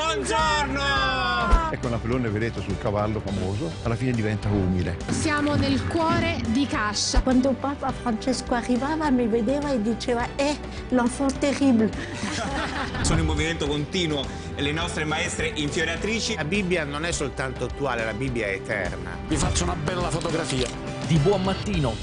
Buongiorno! Ecco Napoleone, vedete, sul cavallo famoso, alla fine diventa umile. Siamo nel cuore di Cascia. Quando Papa Francesco arrivava mi vedeva e diceva l'enfant terrible. Sono in movimento continuo le nostre maestre infioriatrici. La Bibbia non è soltanto attuale, la Bibbia è eterna. Vi faccio una bella fotografia. Di buon mattino